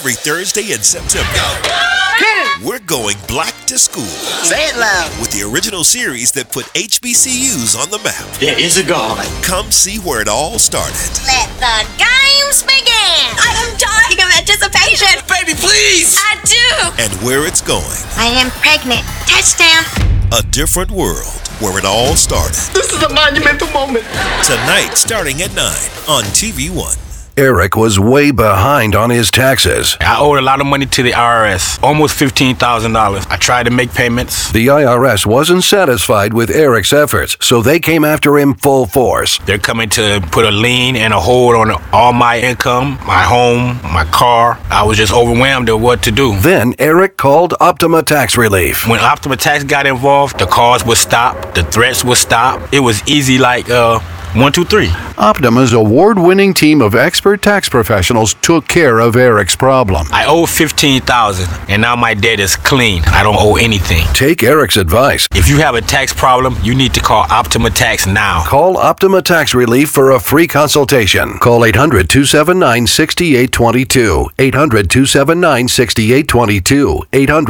Every Thursday in September, we're going black to school. Say it loud. With the original series that put HBCUs on the map. There is a God. Come see where it all started. Let the games begin. I am dying of anticipation. Baby, please. I do. And where it's going. I am pregnant. Touchdown. A different world where it all started. This is a monumental moment. Tonight, starting at 9 on TV One. Eric was way behind on his taxes. I owed a lot of money to the IRS, almost $15,000. I tried to make payments. The IRS wasn't satisfied with Eric's efforts, so they came after him full force. They're coming to put a lien and a hold on all my income, my home, my car. I was just overwhelmed at what to do. Then Eric called Optima Tax Relief. When Optima Tax got involved, the calls would stop, the threats would stop. It was easy like 1, 2, 3. Optima's award-winning team of expert tax professionals took care of Eric's problem. I owe $15,000, and now my debt is clean. I don't owe anything. Take Eric's advice. If you have a tax problem, you need to call Optima Tax now. Call Optima Tax Relief for a free consultation. Call 800-279-6822. 800-279-6822.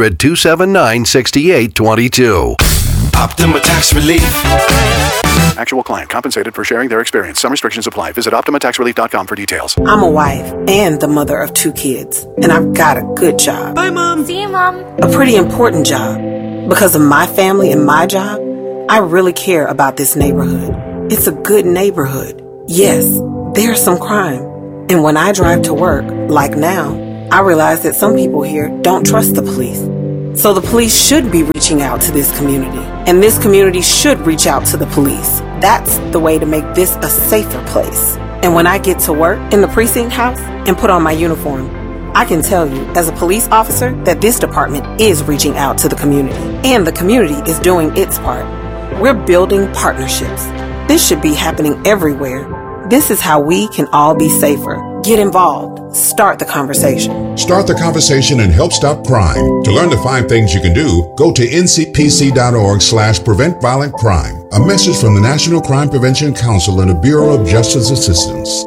800-279-6822. Optima Tax Relief. Actual client compensated for sharing their experience. Some restrictions apply. Visit OptimaTaxRelief.com for details. I'm a wife and the mother of 2 kids, and I've got a good job. Bye, Mom. See you, Mom. A pretty important job. Because of my family and my job, I really care about this neighborhood. It's a good neighborhood. Yes, there's some crime. And when I drive to work, like now, I realize that some people here don't trust the police. So the police should be reaching out to this community, and this community should reach out to the police. That's the way to make this a safer place. And when I get to work in the precinct house and put on my uniform, I can tell you as a police officer that this department is reaching out to the community, and the community is doing its part. We're building partnerships. This should be happening everywhere. This is how we can all be safer. Get involved. Start the conversation. Start the conversation and help stop crime. To learn the 5 things you can do, go to ncpc.org/prevent violent crime. A message from the National Crime Prevention Council and the Bureau of Justice Assistance.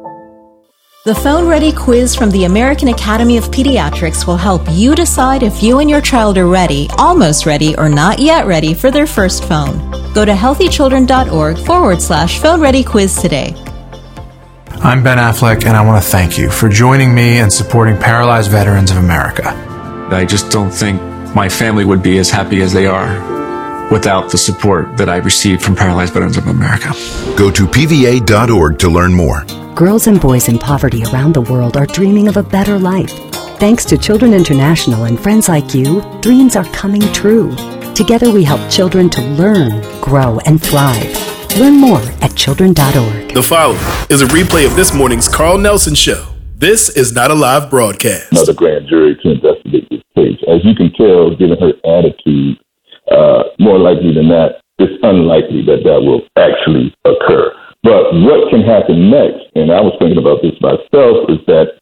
The Phone Ready quiz from the American Academy of Pediatrics will help you decide if you and your child are ready, almost ready, or not yet ready for their first phone. Go to healthychildren.org/phone ready quiz today. I'm Ben Affleck, and I want to thank you for joining me and supporting Paralyzed Veterans of America. I just don't think my family would be as happy as they are without the support that I received from Paralyzed Veterans of America. Go to PVA.org to learn more. Girls and boys in poverty around the world are dreaming of a better life. Thanks to Children International and friends like you, dreams are coming true. Together we help children to learn, grow, and thrive. Learn more at children.org. The following is a replay of this morning's Carl Nelson Show. This is not a live broadcast. Another grand jury to investigate this case. As you can tell, given her attitude, more likely than not, it's unlikely that that will actually occur. But what can happen next, and I was thinking about this myself, is that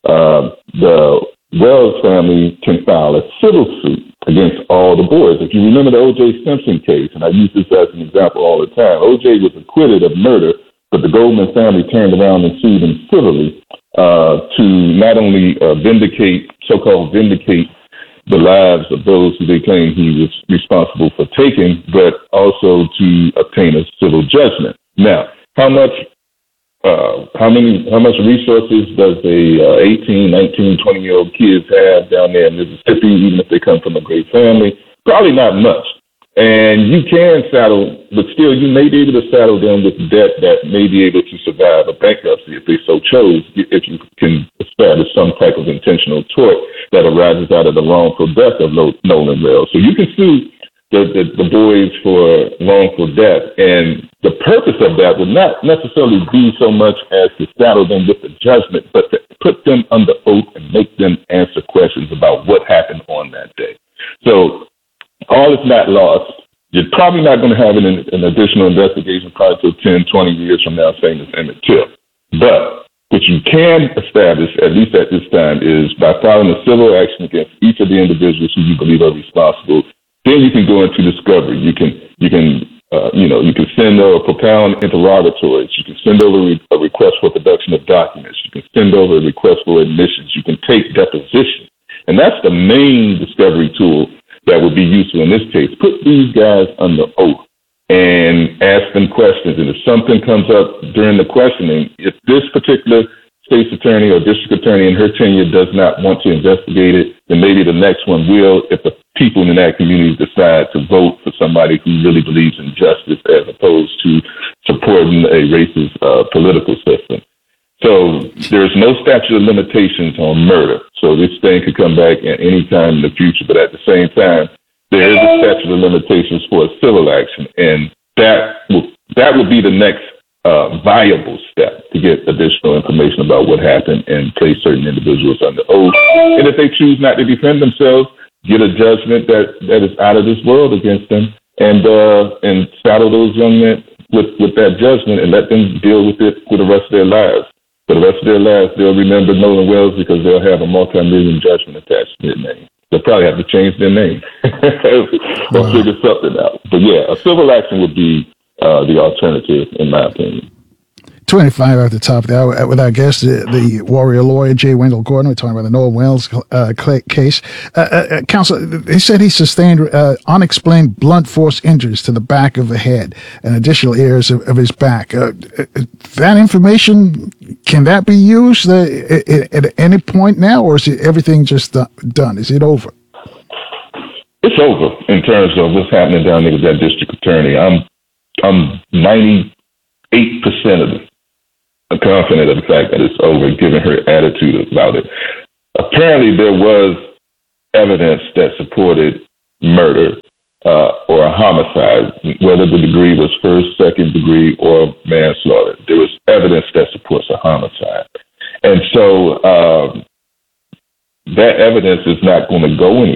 the Wells family can file a civil suit against all the boys. If you remember the O.J. Simpson case, and I use this as an example all the time, O.J. was acquitted of murder, but the Goldman family turned around and sued him civilly to not only vindicate the lives of those who they claim he was responsible for taking, but also to obtain a civil judgment. Now, how much resources does a 18, 19, 20-year-old kids have down there in Mississippi, even if they come from a great family? Probably not much. And you can saddle, but still you may be able to saddle them with debt that may be able to survive a bankruptcy if they so chose, if you can establish some type of intentional tort that arises out of the wrongful death of Nolan Wells. So you can sue the boys for wrongful death. And the purpose of that would not necessarily be so much as to saddle them with the judgment, but to put them under oath and make them answer questions about what happened on that day. So all is not lost. You're probably not going to have an additional investigation probably till 10, 20 years from now saying it's Emmett Till. But what you can establish, at least at this time, is by filing a civil action against each of the individuals who you believe are responsible. Then you can go into discovery. You can You can send over propound interrogatories. You can send over a request for production of documents. You can send over a request for admissions. You can take depositions. And that's the main discovery tool that would be useful in this case. Put these guys under oath and ask them questions. And if something comes up during the questioning, if this particular state's attorney or district attorney in her tenure does not want to investigate it, then maybe the next one will, if the people in that community decide to vote for somebody who really believes in justice as opposed to supporting a racist political system. So there's no statute of limitations on murder. So this thing could come back at any time in the future, but at the same time, there is a statute of limitations for a civil action, and that would be the next viable step to get additional information about what happened and place certain individuals under oath. And if they choose not to defend themselves, get a judgment that is out of this world against them, and saddle those young men with that judgment and let them deal with it for the rest of their lives. For the rest of their lives, they'll remember Nolan Wells because they'll have a multi-million judgment attached to their name. They'll probably have to change their name or figure something out. But yeah, a civil action would be the alternative, in my opinion. 25 at the top of the hour with our guest, the warrior lawyer, J. Wendell Gordon. We're talking about the Nolan Wells case. Counsel, he said he sustained unexplained blunt force injuries to the back of the head and additional areas of his back. That information, can that be used at any point now, or is everything just done? Is it over? It's over in terms of what's happening down there with that district attorney. I'm 98% of it. I'm confident of the fact that it's over, given her attitude about it. Apparently, there was evidence that supported murder or a homicide, whether the degree was first, second degree, or manslaughter. There was evidence that supports a homicide. And so that evidence is not going to go anywhere.